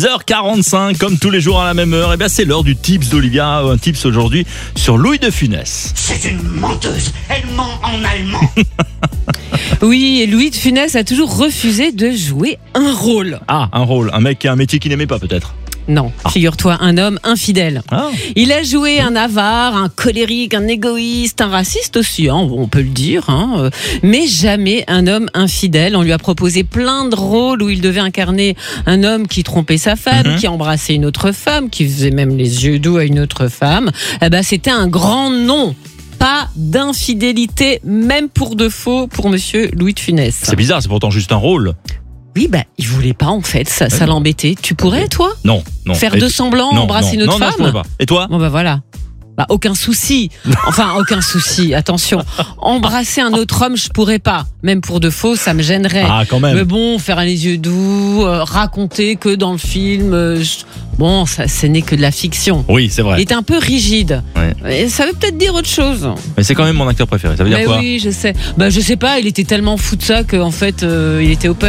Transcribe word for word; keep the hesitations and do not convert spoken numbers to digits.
six heures quarante-cinq, comme tous les jours à la même heure. Et bien c'est l'heure du tips d'Olivia. Un tips aujourd'hui sur Louis de Funès. C'est une menteuse, elle ment en allemand. Oui, et Louis de Funès a toujours refusé de jouer un rôle. Ah, un rôle, un mec qui a un métier qu'il n'aimait pas peut-être. Non, Ah. figure-toi, un homme infidèle. Ah. Il a joué un avare, un colérique, un égoïste, un raciste aussi, hein, on peut le dire, hein, euh, mais jamais un homme infidèle. On lui a proposé plein de rôles où il devait incarner un homme qui trompait sa femme, Mm-hmm. qui embrassait une autre femme, qui faisait même les yeux doux à une autre femme. Eh ben, c'était un grand non. Pas d'infidélité, même pour de faux, pour monsieur Louis de Funès. C'est bizarre, c'est pourtant juste un rôle. Oui, bah, il voulait pas en fait, ça, ça l'embêtait. Tu pourrais, toi, Non, non. faire Et de t- semblant, non, embrasser non, une autre non, non, je femme? pourrais pas. Et toi? Bon bah voilà. Bah, aucun souci. Enfin, aucun souci. Attention. Embrasser un autre homme, je pourrais pas. Même pour de faux, ça me gênerait. Ah, quand même. Mais bon, faire les yeux doux, euh, raconter que dans le film, euh, je- bon, ça, ce n'est que de la fiction. Oui, c'est Il vrai. est un peu rigide. Ouais. Et ça veut peut-être dire autre chose. Mais c'est quand même mon acteur préféré. Ça veut dire Mais quoi? oui, je sais. Bah, je sais pas. Il était tellement fou de ça qu'en fait, euh, il était open.